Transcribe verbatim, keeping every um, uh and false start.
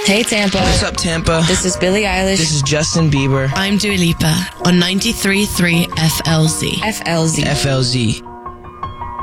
Hey Tampa. What's up, Tampa? This is Billie Eilish. This is Justin Bieber. I'm Dua Lipa on ninety-three point three F L Z. F L Z. F L Z.